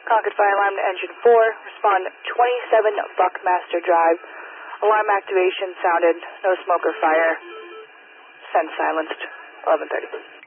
Concord Fire Alarm to Engine 4. Respond 27 Buckmaster Drive. Alarm activation sounded. No smoke or fire. Send silenced. 11:30.